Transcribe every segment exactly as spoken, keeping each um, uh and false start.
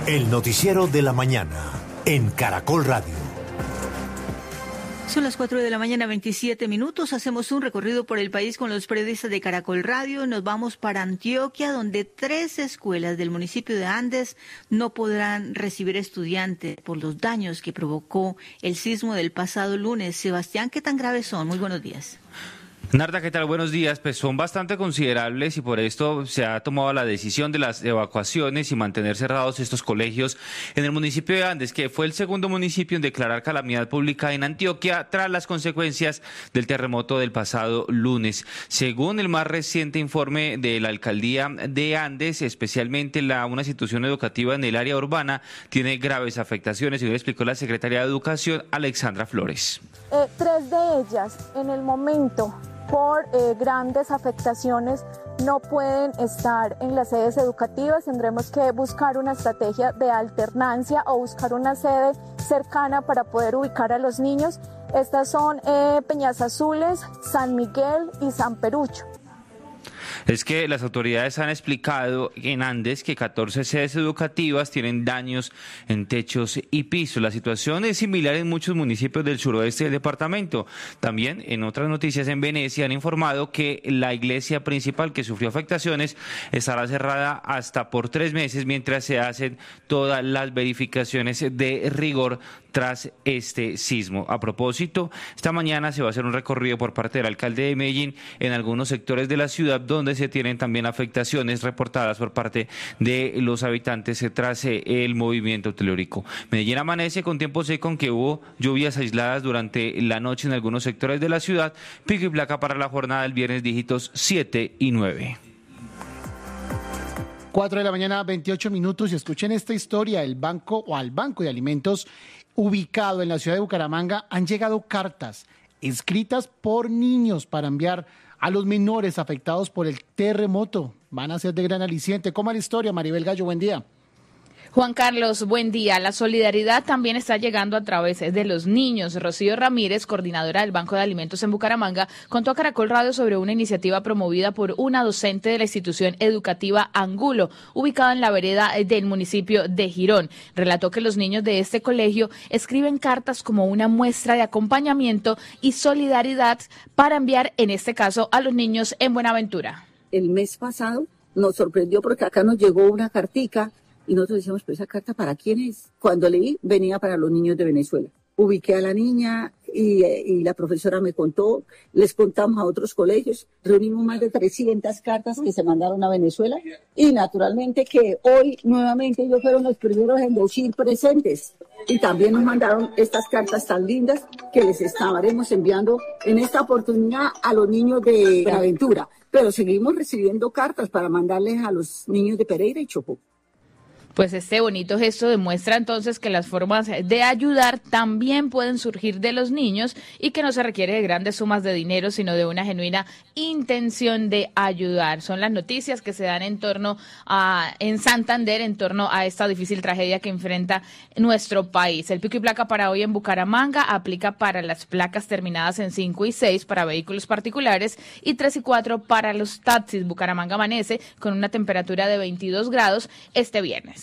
El noticiero de la mañana en Caracol Radio. Son las cuatro de la mañana, veintisiete minutos. Hacemos un recorrido por el país con los periodistas de Caracol Radio. Nos vamos para Antioquia, donde tres escuelas del municipio de Andes no podrán recibir estudiantes por los daños que provocó el sismo del pasado lunes. Sebastián, ¿qué tan graves son? Muy buenos días. Narda, ¿qué tal? Buenos días. Pues son bastante considerables y por esto se ha tomado la decisión de las evacuaciones y mantener cerrados estos colegios en el municipio de Andes, que fue el segundo municipio en declarar calamidad pública en Antioquia tras las consecuencias del terremoto del pasado lunes. Según el más reciente informe de la alcaldía de Andes, especialmente la una institución educativa en el área urbana tiene graves afectaciones, y lo explicó la secretaria de Educación, Alexandra Flores. Eh, tres de ellas en el momento por eh, grandes afectaciones no pueden estar en las sedes educativas. Tendremos que buscar una estrategia de alternancia o buscar una sede cercana para poder ubicar a los niños. Estas son eh, Peñas Azules, San Miguel y San Perucho. Es que las autoridades han explicado en Andes que catorce sedes educativas tienen daños en techos y pisos. La situación es similar en muchos municipios del suroeste del departamento. También en otras noticias en Venecia han informado que la iglesia principal que sufrió afectaciones estará cerrada hasta por tres meses mientras se hacen todas las verificaciones de rigor tras este sismo. A propósito, esta mañana se va a hacer un recorrido por parte del alcalde de Medellín en algunos sectores de la ciudad donde se tienen también afectaciones reportadas por parte de los habitantes tras el movimiento telúrico. Medellín amanece con tiempo seco, aunque hubo lluvias aisladas durante la noche en algunos sectores de la ciudad. Pico y placa para la jornada del viernes, dígitos siete y nueve. cuatro de la mañana, veintiocho minutos, y escuchen esta historia. El banco o al Banco de Alimentos ubicado en la ciudad de Bucaramanga han llegado cartas escritas por niños para enviar a los menores afectados por el terremoto. Van a ser de gran aliciente. ¿Cómo es la historia, Maribel Gallo? Buen día. Juan Carlos, buen día. La solidaridad también está llegando a través de los niños. Rocío Ramírez, coordinadora del Banco de Alimentos en Bucaramanga, contó a Caracol Radio sobre una iniciativa promovida por una docente de la institución educativa Angulo, ubicada en la vereda del municipio de Girón. Relató que los niños de este colegio escriben cartas como una muestra de acompañamiento y solidaridad para enviar, en este caso, a los niños en Buenaventura. El mes pasado nos sorprendió porque acá nos llegó una cartica. Y nosotros decíamos, pero esa carta ¿para quién es? Cuando leí, venía para los niños de Venezuela. Ubiqué a la niña y, y la profesora me contó, les contamos a otros colegios, reunimos más de trescientas cartas que se mandaron a Venezuela y naturalmente que hoy nuevamente ellos fueron los primeros en decir presentes. Y también nos mandaron estas cartas tan lindas que les estaremos enviando en esta oportunidad a los niños de Buenaventura. Pero seguimos recibiendo cartas para mandarles a los niños de Pereira y Chocó. Pues este bonito gesto demuestra entonces que las formas de ayudar también pueden surgir de los niños y que no se requiere de grandes sumas de dinero, sino de una genuina intención de ayudar. Son las noticias que se dan en torno a, en Santander, en torno a esta difícil tragedia que enfrenta nuestro país. El pico y placa para hoy en Bucaramanga aplica para las placas terminadas en cinco y seis para vehículos particulares y tres y cuatro para los taxis. Bucaramanga amanece con una temperatura de veintidós grados este viernes.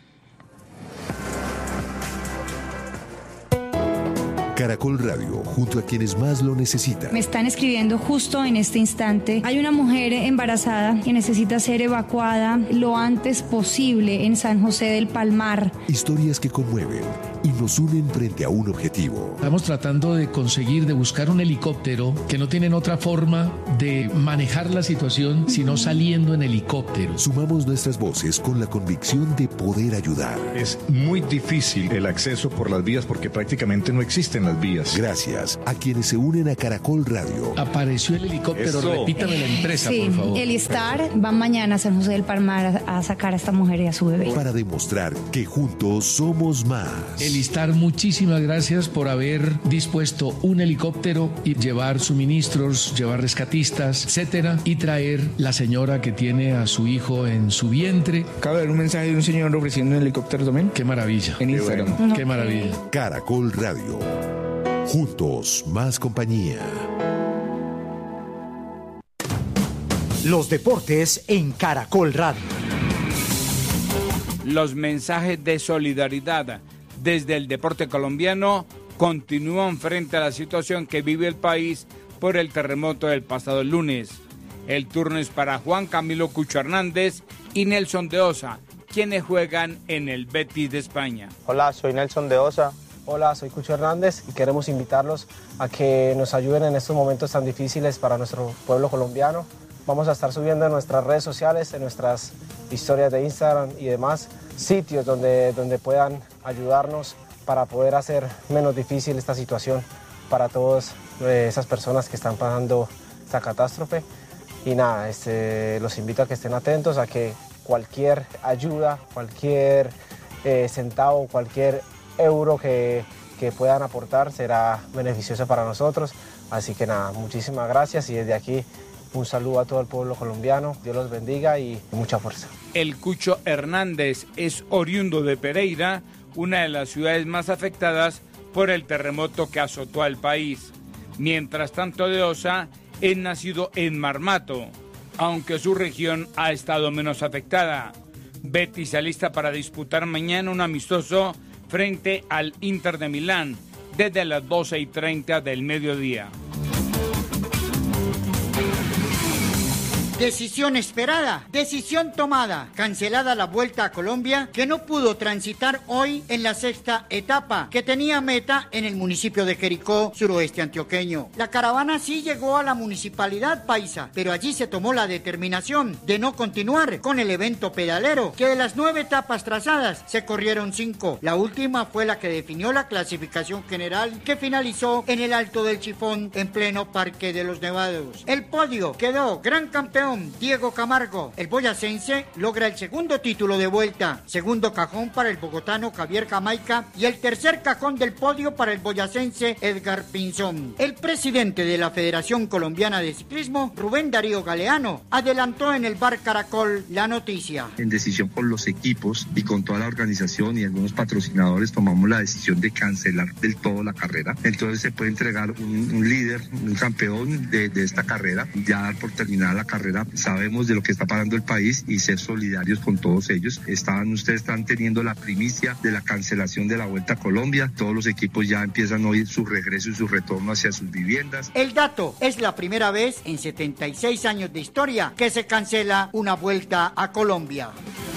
Caracol Radio, junto a quienes más lo necesitan. Me están escribiendo justo en este instante. Hay una mujer embarazada que necesita ser evacuada lo antes posible en San José del Palmar. Historias que conmueven y nos unen frente a un objetivo. Estamos tratando de conseguir, de buscar un helicóptero que no tienen otra forma de manejar la situación sino saliendo en helicóptero. Sumamos nuestras voces con la convicción de poder ayudar. Es muy difícil el acceso por las vías porque prácticamente no existen las vías. Gracias a quienes se unen a Caracol Radio. Apareció el helicóptero, Eso. Repítame la empresa, sí, por favor. El Star va mañana a San José del Palmar a, a sacar a esta mujer y a su bebé. Para demostrar que juntos somos más. El Star, muchísimas gracias por haber dispuesto un helicóptero y llevar suministros, llevar rescatistas, etcétera, y traer la señora que tiene a su hijo en su vientre. Acabo de ver un mensaje de un señor ofreciendo un helicóptero también. Qué maravilla. En Instagram. Qué, bueno. Qué maravilla. Caracol Radio. Juntos, más compañía. Los deportes en Caracol Radio. Los mensajes de solidaridad desde el deporte colombiano continúan frente a la situación que vive el país por el terremoto del pasado lunes. El turno es para Juan Camilo Cucho Hernández y Nelson de Osa, quienes juegan en el Betis de España. Hola, soy Nelson de Osa. Hola, soy Cucho Hernández y queremos invitarlos a que nos ayuden en estos momentos tan difíciles para nuestro pueblo colombiano. Vamos a estar subiendo en nuestras redes sociales, en nuestras historias de Instagram y demás sitios donde, donde puedan ayudarnos para poder hacer menos difícil esta situación para todas eh, esas personas que están pasando esta catástrofe. Y nada, este, los invito a que estén atentos a que cualquier ayuda, cualquier eh, centavo, cualquier euro que, que puedan aportar será beneficioso para nosotros. Así que nada, muchísimas gracias y desde aquí un saludo a todo el pueblo colombiano. Dios los bendiga y mucha fuerza. El Cucho Hernández es oriundo de Pereira, una de las ciudades más afectadas por el terremoto que azotó al país. Mientras tanto, de Osa es nacido en Marmato, aunque su región ha estado menos afectada. Betis se alista para disputar mañana un amistoso frente al Inter de Milán desde las doce y treinta del mediodía. Decisión esperada, decisión tomada, cancelada la Vuelta a Colombia, que no pudo transitar hoy en la sexta etapa, que tenía meta en el municipio de Jericó, suroeste antioqueño. La caravana sí llegó a la municipalidad paisa, pero allí se tomó la determinación de no continuar con el evento pedalero, que de las nueve etapas trazadas se corrieron cinco. La última fue la que definió la clasificación general, que finalizó en el Alto del Chifón, en pleno Parque de los Nevados. El podio quedó gran campeón Diego Camargo. El boyacense logra el segundo título de vuelta, segundo cajón para el bogotano Javier Jamaica y el tercer cajón del podio para el boyacense Edgar Pinzón. El presidente de la Federación Colombiana de Ciclismo, Rubén Darío Galeano, adelantó en el Bar Caracol la noticia. En decisión con los equipos y con toda la organización y algunos patrocinadores tomamos la decisión de cancelar del todo la carrera. Entonces se puede entregar un, un líder, un campeón de, de esta carrera, ya por terminar la carrera. Sabemos de lo que está pasando el país y ser solidarios con todos ellos. Estaban, ustedes están teniendo la primicia de la cancelación de la Vuelta a Colombia. Todos los equipos ya empiezan hoy su regreso y su retorno hacia sus viviendas. El dato es la primera vez en setenta y seis años de historia que se cancela una Vuelta a Colombia.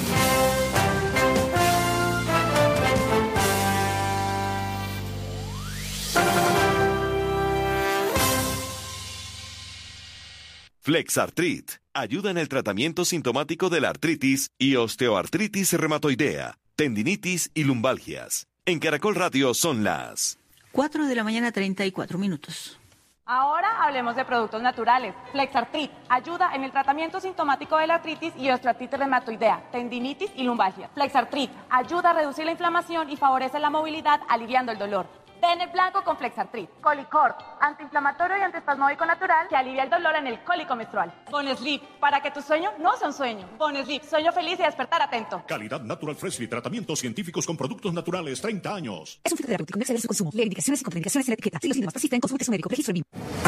Flexartrit ayuda en el tratamiento sintomático de la artritis y osteoartritis reumatoidea, tendinitis y lumbalgias. En Caracol Radio son las cuatro de la mañana, treinta y cuatro minutos. Ahora hablemos de productos naturales. Flexartrit ayuda en el tratamiento sintomático de la artritis y osteoartritis reumatoidea, tendinitis y lumbalgia. Flexartrit ayuda a reducir la inflamación y favorece la movilidad, aliviando el dolor. Den el blanco con Flexartrit. Colicort, antiinflamatorio y antiespasmódico natural que alivia el dolor en el cólico menstrual. Bonesleep, para que tu sueño no sea un sueño. Bonesleep, sueño feliz y despertar atento. Calidad Natural Freshly, tratamientos científicos con productos naturales, treinta años. Es un fitoterapéutico, no exceder su consumo. Lee indicaciones y contraindicaciones en la etiqueta. Si los síntomas persisten, consulte a su médico. Registro en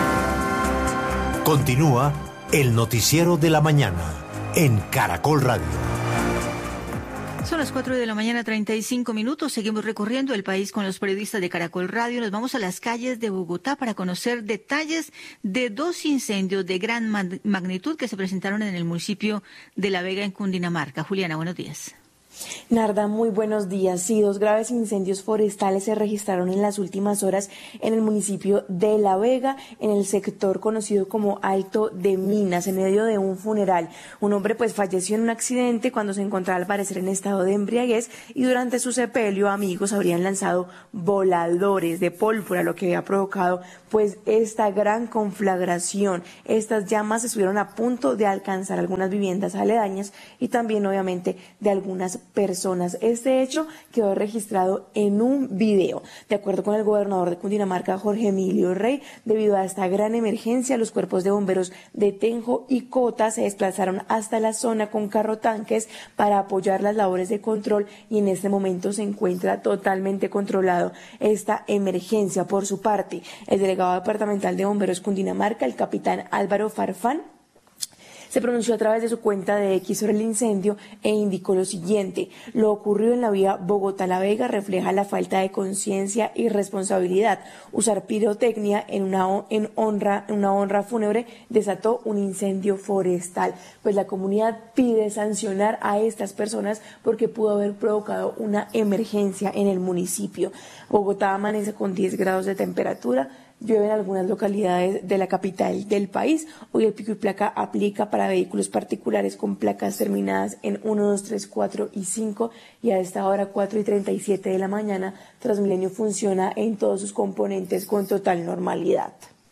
Continúa el noticiero de la mañana en Caracol Radio. Son las cuatro de la mañana, treinta y cinco minutos. Seguimos recorriendo el país con los periodistas de Caracol Radio. Nos vamos a las calles de Bogotá para conocer detalles de dos incendios de gran magnitud que se presentaron en el municipio de La Vega, en Cundinamarca. Juliana, buenos días. Narda, muy buenos días. Sí, dos graves incendios forestales se registraron en las últimas horas en el municipio de La Vega, en el sector conocido como Alto de Minas, en medio de un funeral. Un hombre pues falleció en un accidente cuando se encontraba al parecer en estado de embriaguez y durante su sepelio amigos habrían lanzado voladores de pólvora, lo que había provocado pues esta gran conflagración. Estas llamas estuvieron a punto de alcanzar algunas viviendas aledañas y también obviamente de algunas personas. Este hecho quedó registrado en un video. De acuerdo con el gobernador de Cundinamarca, Jorge Emilio Rey, debido a esta gran emergencia, los cuerpos de bomberos de Tenjo y Cota se desplazaron hasta la zona con carro tanques para apoyar las labores de control y en este momento se encuentra totalmente controlado esta emergencia. Por su parte, el delegado departamental de bomberos Cundinamarca, el capitán Álvaro Farfán, se pronunció a través de su cuenta de X sobre el incendio e indicó lo siguiente: lo ocurrido en la vía Bogotá-La Vega refleja la falta de conciencia y responsabilidad. Usar pirotecnia en una, en honra, en una honra fúnebre desató un incendio forestal. Pues la comunidad pide sancionar a estas personas porque pudo haber provocado una emergencia en el municipio. Bogotá amanece con diez grados de temperatura. Llueve en algunas localidades de la capital del país. Hoy el pico y placa aplica para vehículos particulares con placas terminadas en uno, dos, tres, cuatro y cinco, y a esta hora cuatro y treinta y siete de la mañana Transmilenio funciona en todos sus componentes con total normalidad.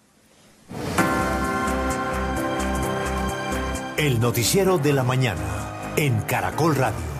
El noticiero de la mañana en Caracol Radio.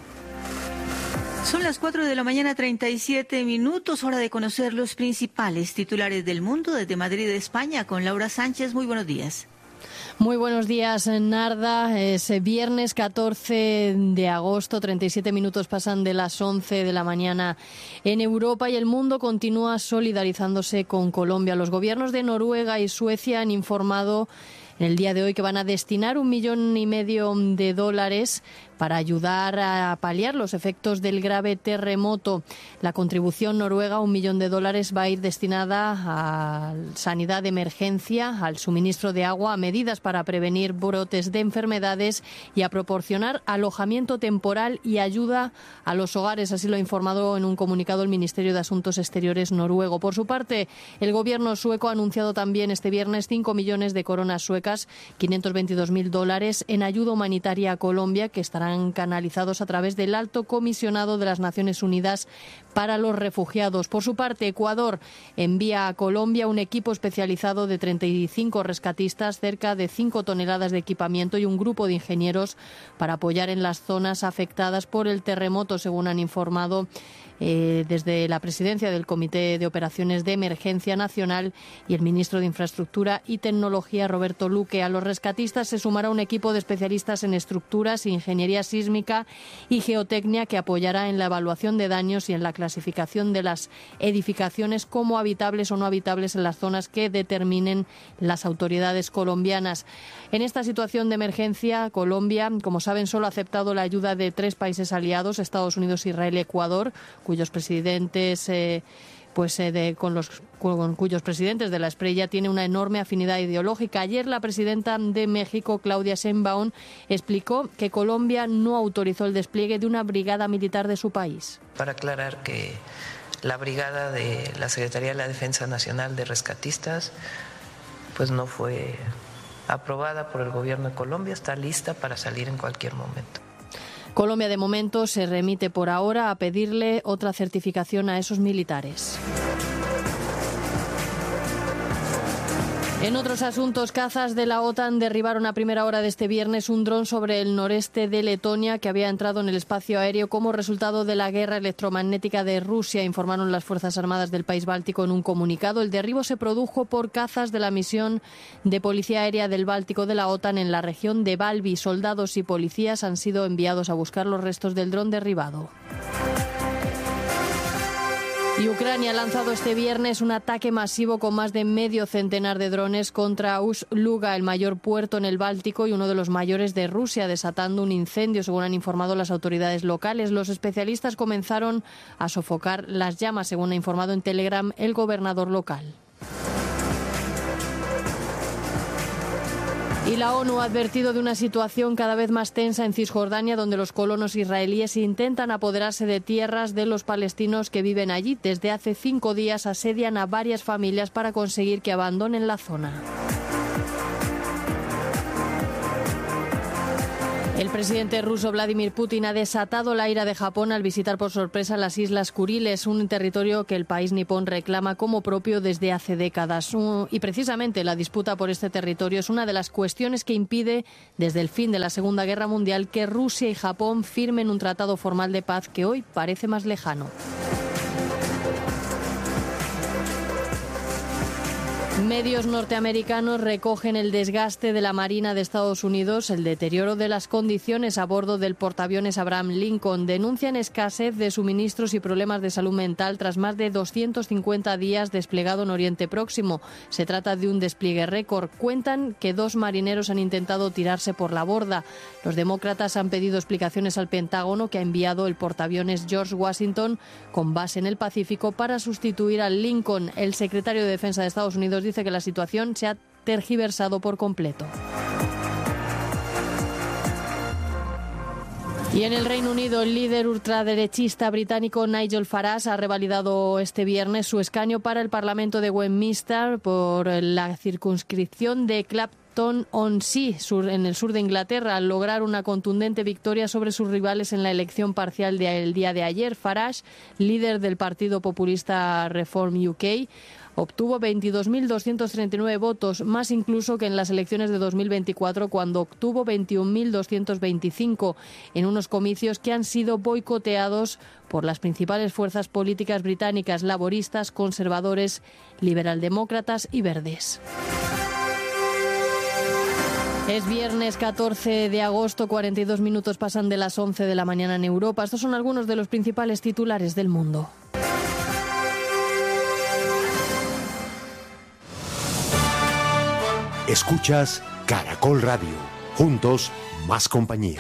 Son las cuatro de la mañana, treinta y siete minutos, hora de conocer los principales titulares del mundo desde Madrid, España, con Laura Sánchez. Muy buenos días. Muy buenos días, Narda. Es viernes catorce de agosto, treinta y siete minutos pasan de las once de la mañana en Europa y el mundo continúa solidarizándose con Colombia. Los gobiernos de Noruega y Suecia han informado en el día de hoy que van a destinar un millón y medio de dólares para ayudar a paliar los efectos del grave terremoto. La contribución noruega, un millón de dólares, va a ir destinada a sanidad de emergencia, al suministro de agua, a medidas para prevenir brotes de enfermedades y a proporcionar alojamiento temporal y ayuda a los hogares. Así lo ha informado en un comunicado el Ministerio de Asuntos Exteriores noruego. Por su parte, el gobierno sueco ha anunciado también este viernes cinco millones de coronas suecas, quinientos veintidós mil dólares, en ayuda humanitaria a Colombia, que estarán canalizados a través del Alto Comisionado de las Naciones Unidas para los Refugiados. Por su parte, Ecuador envía a Colombia un equipo especializado de treinta y cinco rescatistas, cerca de cinco toneladas de equipamiento y un grupo de ingenieros para apoyar en las zonas afectadas por el terremoto, según han informado Eh, desde la presidencia del Comité de Operaciones de Emergencia Nacional y el ministro de Infraestructura y Tecnología, Roberto Luque. A los rescatistas se sumará un equipo de especialistas en estructuras, ingeniería sísmica y geotecnia que apoyará en la evaluación de daños y en la clasificación de las edificaciones como habitables o no habitables en las zonas que determinen las autoridades colombianas. En esta situación de emergencia, Colombia, como saben, solo ha aceptado la ayuda de tres países aliados, Estados Unidos, Israel y Ecuador, cuyos presidentes eh, pues eh, de, con los con cuyos presidentes de la Espriella tiene una enorme afinidad ideológica. Ayer la presidenta de México, Claudia Sheinbaum, explicó que Colombia no autorizó el despliegue de una brigada militar de su país. Para aclarar que la brigada de la Secretaría de la Defensa Nacional de Rescatistas pues no fue aprobada por el gobierno de Colombia, está lista para salir en cualquier momento. Colombia, de momento, se remite por ahora a pedirle otra certificación a esos militares. En otros asuntos, cazas de la OTAN derribaron a primera hora de este viernes un dron sobre el noreste de Letonia que había entrado en el espacio aéreo como resultado de la guerra electromagnética de Rusia, informaron las Fuerzas Armadas del país báltico en un comunicado. El derribo se produjo por cazas de la misión de policía aérea del Báltico de la OTAN en la región de Valby. Soldados y policías han sido enviados a buscar los restos del dron derribado. Y Ucrania ha lanzado este viernes un ataque masivo con más de medio centenar de drones contra Ust-Luga, el mayor puerto en el Báltico y uno de los mayores de Rusia, desatando un incendio, según han informado las autoridades locales. Los especialistas comenzaron a sofocar las llamas, según ha informado en Telegram el gobernador local. Y la ONU ha advertido de una situación cada vez más tensa en Cisjordania, donde los colonos israelíes intentan apoderarse de tierras de los palestinos que viven allí. Desde hace cinco días asedian a varias familias para conseguir que abandonen la zona. El presidente ruso Vladimir Putin ha desatado la ira de Japón al visitar por sorpresa las Islas Kuriles, un territorio que el país nipón reclama como propio desde hace décadas. Y precisamente la disputa por este territorio es una de las cuestiones que impide, desde el fin de la Segunda Guerra Mundial, que Rusia y Japón firmen un tratado formal de paz que hoy parece más lejano. Medios norteamericanos recogen el desgaste de la Marina de Estados Unidos, el deterioro de las condiciones a bordo del portaaviones Abraham Lincoln. Denuncian escasez de suministros y problemas de salud mental tras más de doscientos cincuenta días desplegado en Oriente Próximo. Se trata de un despliegue récord. Cuentan que dos marineros han intentado tirarse por la borda. Los demócratas han pedido explicaciones al Pentágono, que ha enviado el portaaviones George Washington con base en el Pacífico para sustituir al Lincoln. El secretario de Defensa de Estados Unidos dice que la situación se ha tergiversado por completo. Y en el Reino Unido, el líder ultraderechista británico Nigel Farage ha revalidado este viernes su escaño para el Parlamento de Westminster por la circunscripción de Clapton-on-Sea, en el sur de Inglaterra, al lograr una contundente victoria sobre sus rivales en la elección parcial del día de ayer. Farage, líder del Partido Populista Reform U K, obtuvo veintidós mil doscientos treinta y nueve votos, más incluso que en las elecciones de dos mil veinticuatro, cuando obtuvo veintiún mil doscientos veinticinco, en unos comicios que han sido boicoteados por las principales fuerzas políticas británicas: laboristas, conservadores, liberaldemócratas y verdes. Es viernes catorce de agosto, cuarenta y dos minutos pasan de las once de la mañana en Europa. Estos son algunos de los principales titulares del mundo. Escuchas Caracol Radio. Juntos, más compañía.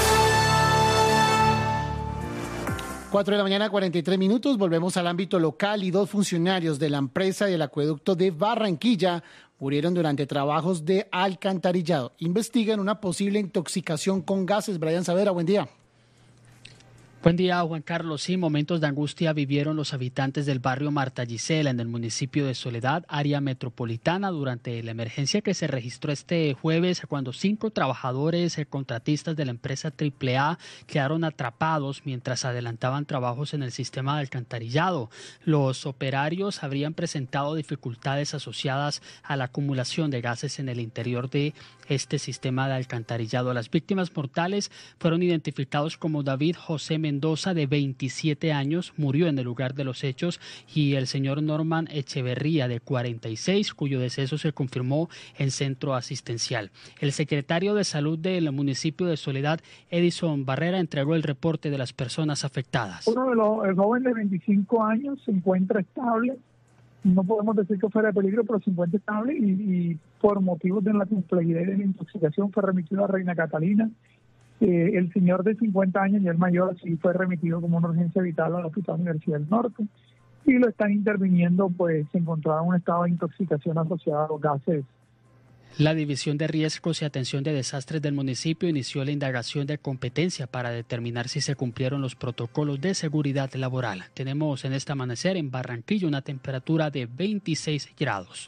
cuatro de la mañana, cuarenta y tres minutos. Volvemos al ámbito local y dos funcionarios de la empresa del acueducto de Barranquilla murieron durante trabajos de alcantarillado. Investigan una posible intoxicación con gases. Brian Saavedra, buen día. Buen día, Juan Carlos. Sí, momentos de angustia vivieron los habitantes del barrio Marta Gisela, en el municipio de Soledad, área metropolitana, durante la emergencia que se registró este jueves, cuando cinco trabajadores contratistas de la empresa Triple A quedaron atrapados mientras adelantaban trabajos en el sistema de alcantarillado. Los operarios habrían presentado dificultades asociadas a la acumulación de gases en el interior de este sistema de alcantarillado. Las víctimas mortales fueron identificados como David José Mendoza, de veintisiete años, murió en el lugar de los hechos, y el señor Norman Echeverría, de cuarenta y seis, cuyo deceso se confirmó en centro asistencial. El secretario de Salud del municipio de Soledad, Edison Barrera, entregó el reporte de las personas afectadas. Uno de los, el joven de veinticinco años se encuentra estable. No podemos decir que fuera de peligro, pero se encuentra estable y, y por motivos de la complejidad de la intoxicación fue remitido a Reina Catalina. Eh, el señor de cincuenta años y el mayor sí fue remitido como una urgencia vital al Hospital Universidad del Norte y lo están interviniendo, pues se encontraba en un estado de intoxicación asociada a los gases. La División de Riesgos y Atención de Desastres del municipio inició la indagación de competencia para determinar si se cumplieron los protocolos de seguridad laboral. Tenemos en este amanecer en Barranquilla una temperatura de veintiséis grados.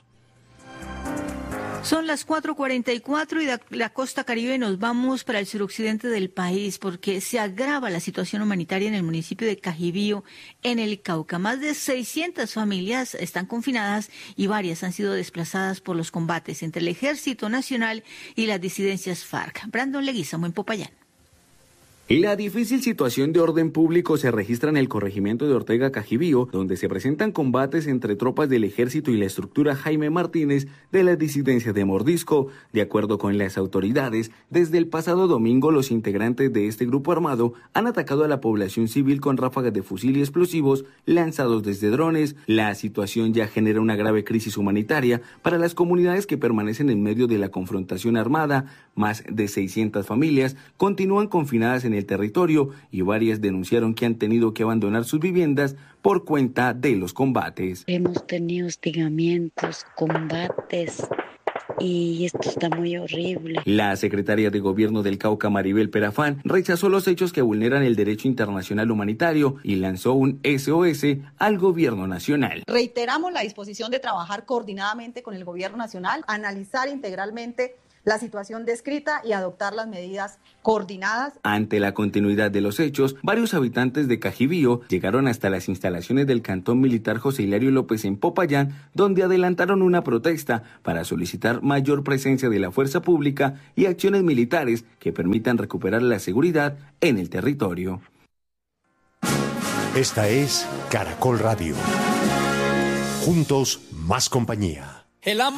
Son las cuatro cuarenta y cuatro y de la costa caribe nos vamos para el suroccidente del país porque se agrava la situación humanitaria en el municipio de Cajibío, en el Cauca. Más de seiscientas familias están confinadas y varias han sido desplazadas por los combates entre el Ejército Nacional y las disidencias FARC. Brandon Leguizamo en Popayán. La difícil situación de orden público se registra en el corregimiento de Ortega Cajibío, donde se presentan combates entre tropas del ejército y la estructura Jaime Martínez de la disidencia de Mordisco. De acuerdo con las autoridades, desde el pasado domingo los integrantes de este grupo armado han atacado a la población civil con ráfagas de fusil y explosivos lanzados desde drones. La situación ya genera una grave crisis humanitaria para las comunidades que permanecen en medio de la confrontación armada. Más de seiscientas familias continúan confinadas en el territorio y varias denunciaron que han tenido que abandonar sus viviendas por cuenta de los combates. Hemos tenido hostigamientos, combates y esto está muy horrible. La secretaria de Gobierno del Cauca, Maribel Perafán, rechazó los hechos que vulneran el derecho internacional humanitario y lanzó un S O S al Gobierno Nacional. Reiteramos la disposición de trabajar coordinadamente con el Gobierno Nacional, analizar integralmente la situación descrita y adoptar las medidas coordinadas. Ante la continuidad de los hechos, varios habitantes de Cajibío llegaron hasta las instalaciones del Cantón Militar José Hilario López en Popayán, donde adelantaron una protesta para solicitar mayor presencia de la fuerza pública y acciones militares que permitan recuperar la seguridad en el territorio. Esta es Caracol Radio. Juntos, más compañía. El